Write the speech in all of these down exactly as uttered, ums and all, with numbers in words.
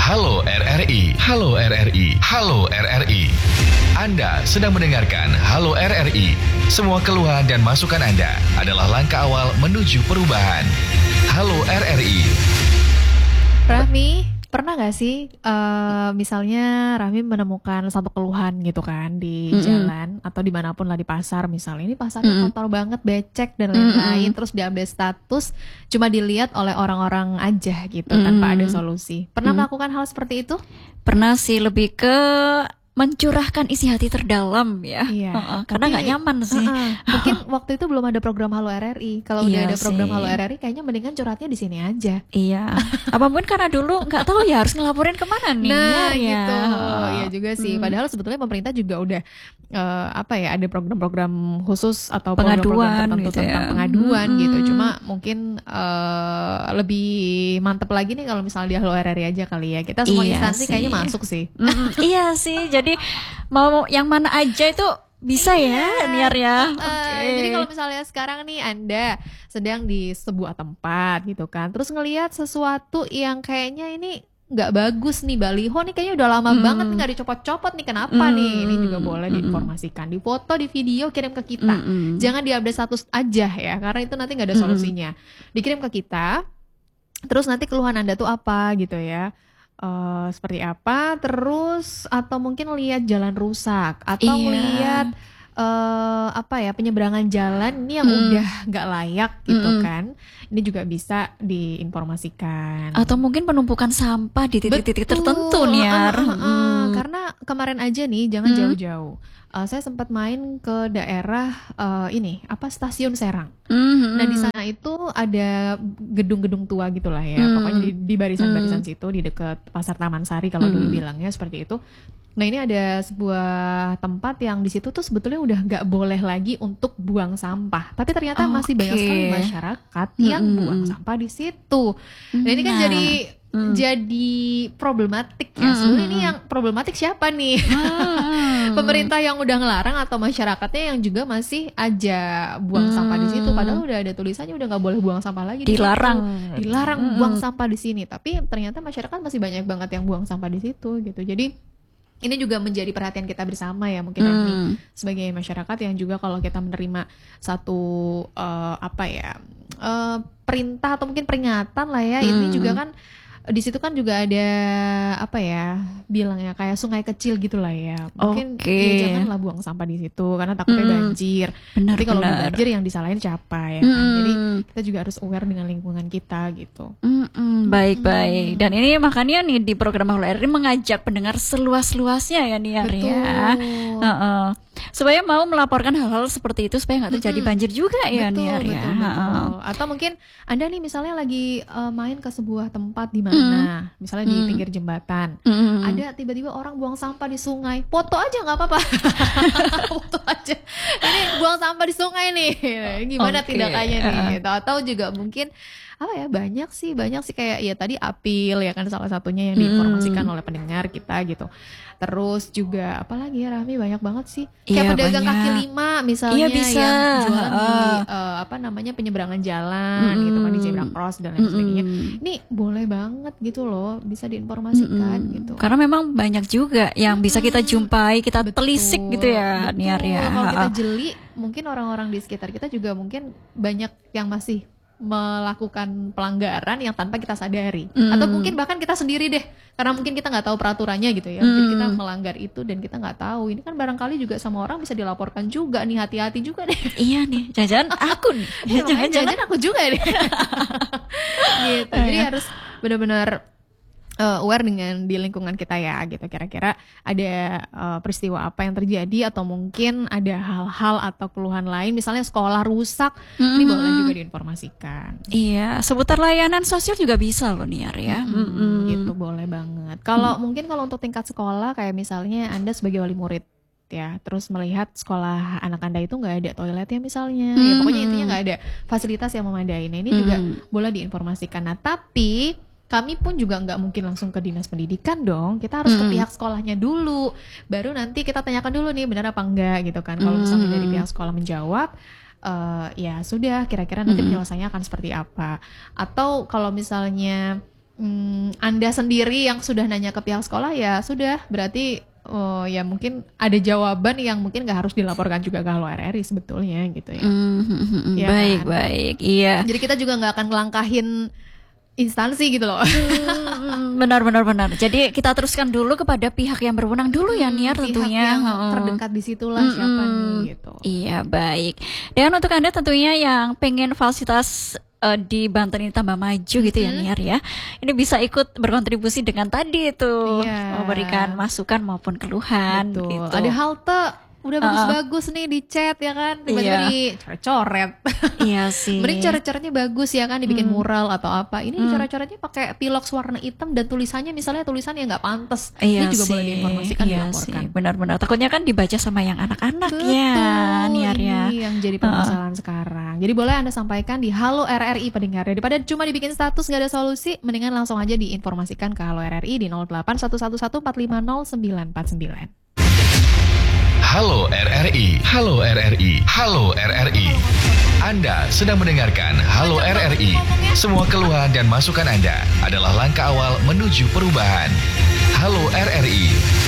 Halo R R I, Halo R R I, Halo R R I. Anda sedang mendengarkan Halo R R I. Semua keluhan dan masukan Anda adalah langkah awal menuju perubahan. Halo R R I. Rahmi, pernah gak sih uh, misalnya Rahmi menemukan satu keluhan gitu kan di Mm-mm. jalan atau dimanapun lah, di pasar misalnya, ini pasarnya Mm-mm. kotor banget, becek dan lain-lain, Mm-mm. terus diambil status cuma dilihat oleh orang-orang aja gitu Mm-mm. tanpa ada solusi. Pernah Mm. melakukan hal seperti itu? Pernah sih, lebih ke mencurahkan isi hati terdalam ya. Iya. Uh-uh, karena Tapi, nggak nyaman sih. uh-uh, mungkin waktu itu belum ada program Halo R R I. Kalau udah Iya ada program sih. Halo R R I, kayaknya mendingan curhatnya di sini aja. Iya. Apa mungkin karena dulu nggak tahu ya harus ngelaporin kemana nih. Nah ya. gitu, Uh, iya juga sih. hmm. Padahal sebetulnya pemerintah juga udah eh, apa ya, ada program-program khusus atau Pengaduan program-program tertentu gitu tentang ya. pengaduan Hmm. gitu. Cuma mungkin eh, lebih mantep lagi nih kalau misalnya di Halo R R I aja kali ya. Kita semua Iya instansi sih. kayaknya masuk sih. Mm-mm, iya sih. Jadi mau yang mana aja itu bisa ya, Niar ya. Eh, Oke. Jadi kalau misalnya sekarang nih Anda sedang di sebuah tempat gitu kan, terus ngelihat sesuatu yang kayaknya ini nggak bagus nih, baliho nih kayaknya udah lama Hmm. banget nih nggak dicopot-copot nih, kenapa Hmm. nih? Ini juga boleh Hmm. diinformasikan, di foto, di video, kirim ke kita. Mm-mm. Jangan di-update status aja ya, karena itu nanti nggak ada Mm-mm. solusinya. Dikirim ke kita, terus nanti keluhan Anda tuh apa gitu ya. Eh, seperti apa, terus atau mungkin lihat jalan rusak atau Iya. melihat eh apa ya, penyeberangan jalan ini yang Mm. udah nggak layak gitu Mm-mm. kan, ini juga bisa diinformasikan. Atau mungkin penumpukan sampah di titik-titik Betul. tertentu nih ya. Uh, uh, uh, uh. Mm. Karena kemarin aja nih, jangan Hmm. jauh-jauh. Uh, saya sempat main ke daerah uh, ini apa, Stasiun Serang. Mhm. Nah di sana itu ada gedung-gedung tua gitulah ya, Hmm. pokoknya di, di barisan-barisan Hmm. situ, di dekat Pasar Taman Sari kalau dulu Hmm. bilangnya seperti itu. Nah ini ada sebuah tempat yang di situ tuh sebetulnya udah nggak boleh lagi untuk buang sampah, tapi ternyata masih banyak Oke. sekali masyarakat yang Mm-mm. buang sampah di situ. Nah ini kan Nah. jadi Hmm. jadi problematik ya. Mm, Sebenarnya mm, ini mm. yang problematik siapa nih? Hmm. Pemerintah yang udah ngelarang atau masyarakatnya yang juga masih aja buang Hmm. sampah di situ, padahal udah ada tulisannya udah nggak boleh buang sampah lagi di situ. Dilarang. Dilarang Mm-mm. buang sampah di sini, tapi ternyata masyarakat masih banyak banget yang buang sampah di situ gitu. Jadi ini juga menjadi perhatian kita bersama ya, mungkin Rahmi, Hmm. sebagai masyarakat yang juga kalau kita menerima satu eh, apa ya, eh, perintah atau mungkin peringatan lah ya, ini Hmm. juga kan di situ kan juga ada apa ya, bilangnya kayak sungai kecil gitulah ya. Mungkin Oke. ya janganlah buang sampah di situ karena takutnya Hmm. banjir. Benar, Tapi kalau udah benar. banjir yang disalahin siapa ya kan. Hmm. Jadi kita juga harus aware dengan lingkungan kita gitu. Mm-mm, baik-baik. Dan ini makanya nih di program Halo R R I mengajak pendengar seluas-luasnya ya Niar ya. Heeh. Supaya mau melaporkan hal-hal seperti itu supaya nggak terjadi Mm-mm. banjir juga ya Betul, Niar ya. betul, Heeh. betul. Atau mungkin Anda nih misalnya lagi uh, main ke sebuah tempat di mana, misalnya di Mm. pinggir jembatan, Mm-mm. ada tiba-tiba orang buang sampah di sungai, foto aja nggak apa-apa, foto aja. Ini buang sampah di sungai nih, gimana Oke, tindakannya nih? uh-uh. Gitu. Atau juga mungkin apa ya, banyak sih, banyak sih kayak ya tadi Apil ya kan salah satunya yang diinformasikan Mm. oleh pendengar kita gitu. Terus juga apalagi ya Rahmi, banyak banget sih. Kayak Iya, pedagang banyak. kaki lima misalnya Iya, bisa. yang jualan di Heeh. eh, apa namanya, penyeberangan jalan Mm-mm. gitu kan, di zebra cross dan lain sebagainya. Mm-mm. Ini boleh banget gitu loh, bisa diinformasikan Mm-mm. gitu. Karena memang banyak juga yang bisa kita jumpai, kita Betul, telisik gitu ya betul. Niar ya. Kalau kita Heeh. jeli, mungkin orang-orang di sekitar kita juga mungkin banyak yang masih melakukan pelanggaran yang tanpa kita sadari, Mm. atau mungkin bahkan kita sendiri deh, karena mungkin kita nggak tahu peraturannya gitu ya, jadi kita Mm. melanggar itu dan kita nggak tahu. Ini kan barangkali juga sama orang bisa dilaporkan juga nih, hati-hati juga deh. Iya nih, jangan aku nih. Ya, makanya Jangan-jangan jangan aku juga deh. Gitu. Jadi Iya. harus benar-benar uh, aware dengan di lingkungan kita ya gitu. Kira-kira ada uh, peristiwa apa yang terjadi, atau mungkin ada hal-hal atau keluhan lain, misalnya sekolah rusak, ini Mm-mm. boleh juga diinformasikan. Iya, seputar layanan sosial juga bisa loh Niar ya. Mm-mm, Mm-mm. gitu boleh banget. Kalau mungkin kalau untuk tingkat sekolah, kayak misalnya Anda sebagai wali murid ya, terus melihat sekolah anak Anda itu nggak ada toiletnya misalnya, ya pokoknya intinya nggak ada fasilitas yang memadai. Nah ini juga Mm-mm. boleh diinformasikan. Nah tapi kami pun juga nggak mungkin langsung ke dinas pendidikan dong. Kita harus ke Mm. pihak sekolahnya dulu, baru nanti kita tanyakan dulu nih benar apa enggak gitu kan. Kalau misalnya dari Mm. pihak sekolah menjawab, eh, ya sudah, kira-kira nanti Mm. penyelesaiannya akan seperti apa. Atau kalau misalnya hmm, Anda sendiri yang sudah nanya ke pihak sekolah, ya sudah, berarti oh ya mungkin ada jawaban yang mungkin nggak harus dilaporkan juga ke Halo R R I sebetulnya gitu ya. Mm-hmm. Ya baik kan? baik, iya. Jadi kita juga nggak akan ngelangkahin instansi gitu loh. Hmm, benar benar benar. Jadi kita teruskan dulu kepada pihak yang berwenang dulu ya Niar, Pihak tentunya. yang Oh. terdekat di situlah Mm-mm. siapa nih gitu. Iya baik. Dan untuk Anda tentunya yang pengen fasilitas uh, di Banten ini tambah maju gitu ya Mm-hmm. Niar ya, ini bisa ikut berkontribusi dengan tadi itu, Iya. memberikan masukan maupun keluhan. Betul. Gitu. Ada halte udah Uh-uh. bagus-bagus nih di chat ya kan, tiba-tiba Iya. dicoret-coret. Iya sih. Mending coret-coretnya bagus ya kan, dibikin Hmm. mural atau apa. Ini Hmm. coret-coretnya pakai pilox warna hitam dan tulisannya misalnya tulisan yang nggak pantas. Iya Ini juga sih. boleh diinformasikan, Iya dilaporkan. sih, benar-benar. Takutnya kan dibaca sama yang anak-anak ya, Niar ya. Ini yang jadi permasalahan sekarang. Jadi boleh Anda sampaikan di Halo R R I pendengar. Daripada cuma dibikin status nggak ada solusi, mendingan langsung aja diinformasikan ke Halo R R I di nol delapan satu satu satu empat lima nol sembilan empat sembilan. Halo R R I, Halo R R I, Halo R R I. Anda sedang mendengarkan Halo R R I. Semua keluhan dan masukan Anda adalah langkah awal menuju perubahan. Halo R R I.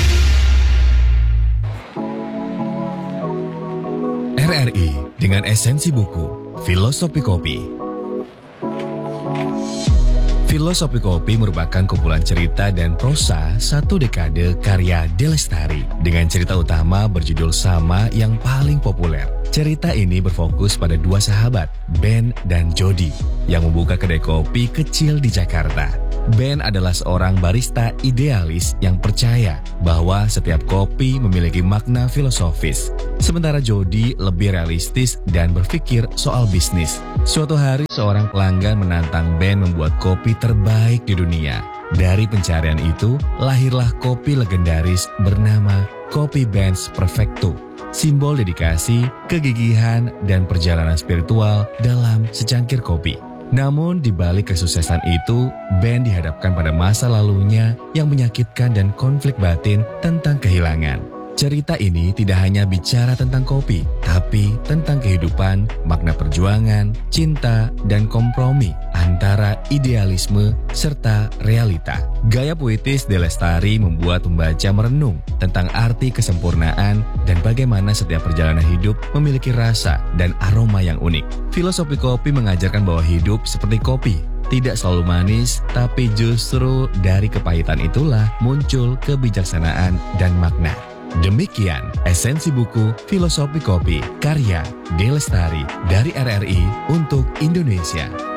R R I dengan esensi buku Filosofi Kopi. Filosofi Kopi merupakan kumpulan cerita dan prosa satu dekade karya De Lestari dengan cerita utama berjudul sama yang paling populer. Cerita ini berfokus pada dua sahabat, Ben dan Jody, yang membuka kedai kopi kecil di Jakarta. Ben adalah seorang barista idealis yang percaya bahwa setiap kopi memiliki makna filosofis. Sementara Jody lebih realistis dan berpikir soal bisnis. Suatu hari seorang pelanggan menantang Ben membuat kopi terbaik di dunia. Dari pencarian itu, lahirlah kopi legendaris bernama Kopi Ben's Perfecto. Simbol dedikasi, kegigihan, dan perjalanan spiritual dalam secangkir kopi. Namun di balik kesuksesan itu, Ben dihadapkan pada masa lalunya yang menyakitkan dan konflik batin tentang kehilangan. Cerita ini tidak hanya bicara tentang kopi, tapi tentang kehidupan, makna perjuangan, cinta, dan kompromi antara idealisme serta realita. Gaya puitis De Lestari membuat pembaca merenung tentang arti kesempurnaan dan bagaimana setiap perjalanan hidup memiliki rasa dan aroma yang unik. Filosofi kopi mengajarkan bahwa hidup seperti kopi, tidak selalu manis, tapi justru dari kepahitan itulah muncul kebijaksanaan dan makna. Demikian esensi buku Filosofi Kopi karya De Lestari dari R R I untuk Indonesia.